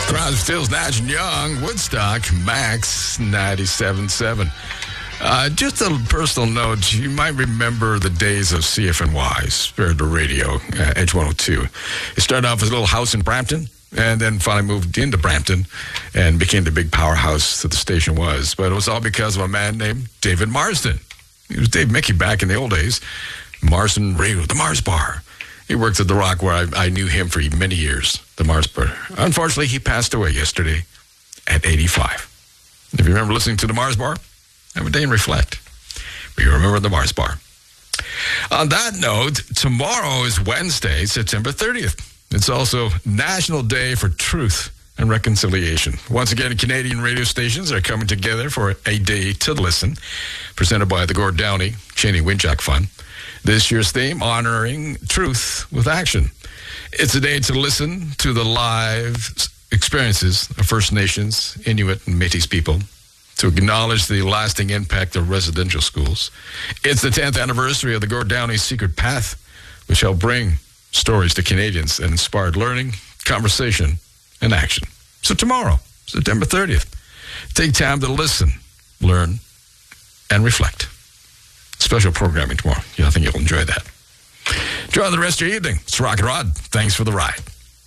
Crosby, Stills, Nash & Young, Woodstock, Max 97.7. Just a personal note, you might remember the days of CFNY, Spirit of Radio, Edge 102. It started off as a little house in Brampton, and then finally moved into Brampton and became the big powerhouse that the station was. But it was all because of a man named David Marsden. He was Dave Mickey back in the old days. Marsden Radio, the Mars Bar. He worked at The Rock, where I knew him for many years, the Mars Bar. Unfortunately, he passed away yesterday at 85. If you remember listening to the Mars Bar, have a day and reflect. But you remember the Mars Bar. On that note, tomorrow is Wednesday, September 30th. It's also National Day for Truth and Reconciliation. Once again, Canadian radio stations are coming together for a day to listen, presented by the Gord Downey Cheney Winjack Fund. This year's theme, honoring truth with action. It's a day to listen to the live experiences of First Nations, Inuit, and Métis people, to acknowledge the lasting impact of residential schools. It's the 10th anniversary of the Gord Downey Secret Path, which helped bring stories to Canadians and inspired learning, conversation, and action. So tomorrow, September 30th, take time to listen, learn, and reflect. Special programming tomorrow. Yeah, I think you'll enjoy that. Enjoy the rest of your evening. It's Rock and Rod. Thanks for the ride.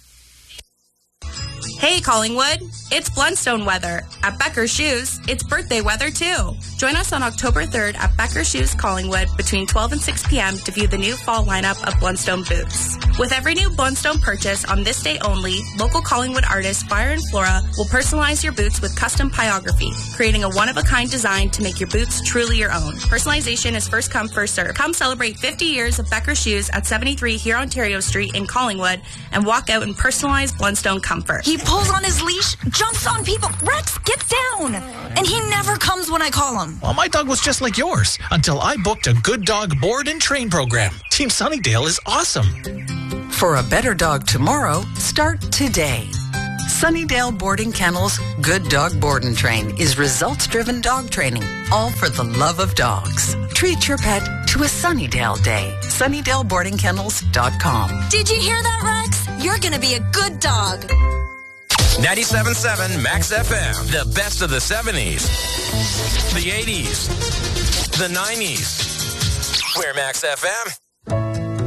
Hey Collingwood, it's Blundstone weather. At Becker's Shoes, it's birthday weather too. Join us on October 3rd at Becker's Shoes Collingwood between 12 and 6 p.m. to view the new fall lineup of Blundstone boots. With every new Blundstone purchase on this day only, local Collingwood artist Fire and Flora will personalize your boots with custom pyography, creating a one-of-a-kind design to make your boots truly your own. Personalization is first come, first served. Come celebrate 50 years of Becker's Shoes at 73 here Ontario Street in Collingwood and walk out in personalized Blundstone comfort. He pulls on his leash, jumps on people. Rex, get down! And he never comes when I call him. Well, my dog was just like yours until I booked a Good Dog board and train program. Team Sunnydale is awesome. For a better dog tomorrow, start today. Sunnydale Boarding Kennels Good Dog Board and Train is results-driven dog training, all for the love of dogs. Treat your pet to a Sunnydale day. SunnydaleBoardingKennels.com. Did you hear that, Rex? You're gonna be a good dog. 97.7 Max FM. The best of the 70s, the 80s, the 90s. We're Max FM.